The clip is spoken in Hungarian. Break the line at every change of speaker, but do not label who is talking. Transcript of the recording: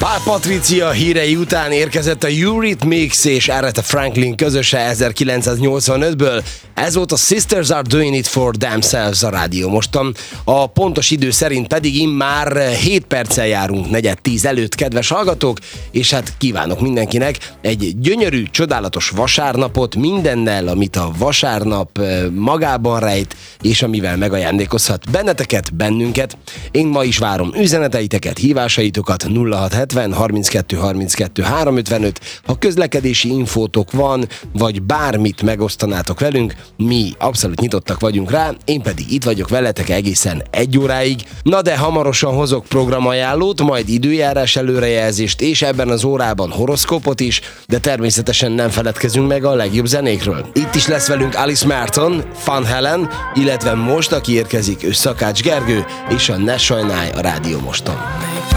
Pál Patricia hírei után érkezett a Eurythmics és Aretha Franklin közöse 1985-ből. Ez volt a Sisters Are Doing It For Themselves a Rádió Moston. A pontos idő szerint pedig immár 7 perccel járunk 9:10 előtt, kedves hallgatók, és hát kívánok mindenkinek egy gyönyörű, csodálatos vasárnapot mindennel, amit a vasárnap magában rejt, és amivel megajándékozhat benneteket, bennünket. Én ma is várom üzeneteiteket, hívásaitokat 0670 32 32 355. Ha közlekedési infótok van, vagy bármit megosztanátok velünk, mi abszolút nyitottak vagyunk rá, én pedig itt vagyok veletek egészen 1 óráig. Na de hamarosan hozok programajánlót, majd időjárás előrejelzést, és ebben az órában horoszkópot is, de természetesen nem feledkezünk meg a legjobb zenékről. Itt is lesz velünk Alice Merton, Van Halen, illetve most, aki érkezik, ő Szakács Gergő, és a Ne Sajnálj a Rádió Moston.